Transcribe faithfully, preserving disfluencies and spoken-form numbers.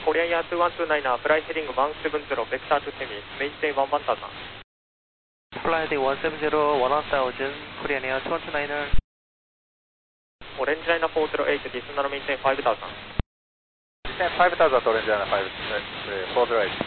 Korean Air ツーワンツーナイン fly heading one seven zero, vector to Semi, maintain one one thousand. Fly heading one seven zero, one thousand, Korean Air ツーワンツーナイン. Orange Liner four zero eight, descend and maintain five thousand. Descend five thousand, Orange Liner four zero eight.